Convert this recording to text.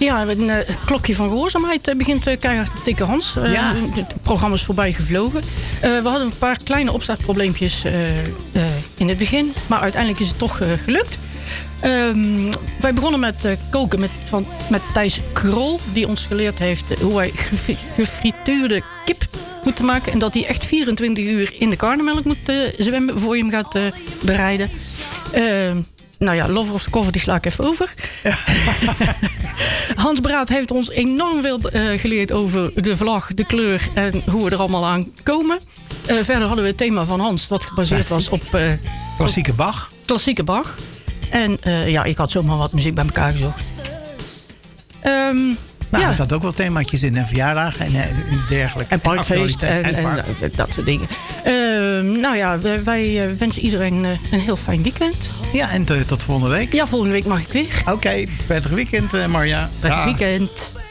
Ja, het klokje van gehoorzaamheid begint keihard te tikken, Hans. Het programma is voorbij gevlogen. We hadden een paar kleine opstartprobleempjes in het begin. Maar uiteindelijk is het toch gelukt. Wij begonnen met koken met Thijs Krol. Die ons geleerd heeft hoe wij gefrituurde kip moeten maken. En dat die echt 24 uur in de karnemelk moet zwemmen voor je hem gaat bereiden. Lover of the cover, die sla ik even over. Ja. Hans Braat heeft ons enorm veel geleerd over de vlag, de kleur en hoe we er allemaal aan komen. Verder hadden we het thema van Hans, dat gebaseerd was op klassieke Bach. Klassieke Bach. En ik had zomaar wat muziek bij elkaar gezocht. Er zaten ook wel themaatjes in en verjaardagen en dergelijke. En parkfeest en dat soort dingen. Wij wensen iedereen een heel fijn weekend. Ja, en tot volgende week. Ja, volgende week mag ik weer. Oké, prettig weekend, Marja. Prettig weekend.